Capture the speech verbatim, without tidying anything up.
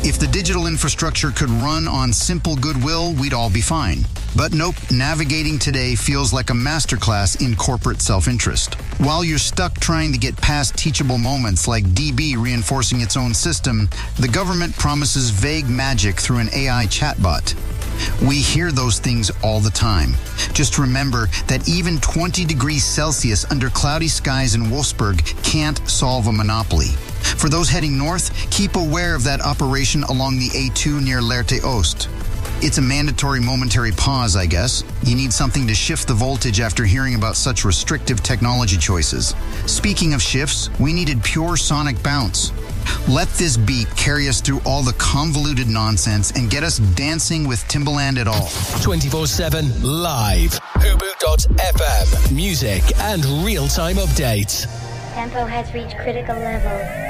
If the digital infrastructure could run on simple goodwill, we'd all be fine. But nope, navigating today feels like a masterclass in corporate self-interest. While you're stuck trying to get past teachable moments like D B reinforcing its own system, the government promises vague magic through an A I chatbot. We hear those things all the time. Just remember that even twenty degrees Celsius under cloudy skies in Wolfsburg can't solve a monopoly. For those heading north, keep aware of that operation along the A two near Lehrte Oost. It's a mandatory momentary pause, I guess. You need something to shift the voltage after hearing about such restrictive technology choices. Speaking of shifts, we needed pure sonic bounce. Let this beat carry us through all the convoluted nonsense and get us dancing with Timbaland at all. twenty-four seven live. Hubu dot F M. Music and real-time updates. Tempo has reached critical level.